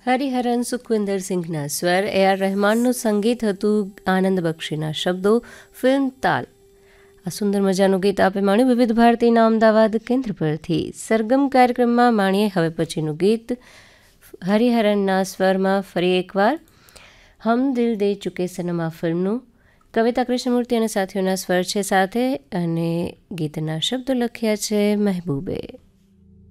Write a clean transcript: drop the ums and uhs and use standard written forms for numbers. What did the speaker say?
હરિહરન સુખવિંદર સિંઘના સ્વર, AR રહેમાનનું સંગીત હતું, આનંદ બક્ષીના શબ્દો, ફિલ્મ તાલ. આ સુંદર મજાનું ગીત આપે માણ્યું વિવિધ ભારતીના અમદાવાદ કેન્દ્ર પરથી. સરગમ કાર્યક્રમમાં માણીએ હવે પછીનું ગીત હરિહરનના સ્વરમાં ફરી એકવાર હમ દિલ દે ચુકે સનમ આ ફિલ્મનું. કવિતા કૃષ્ણમૂર્તિ અને સાથીઓના સ્વર છે સાથે, અને ગીતના શબ્દો લખ્યા છે મહેબૂબે.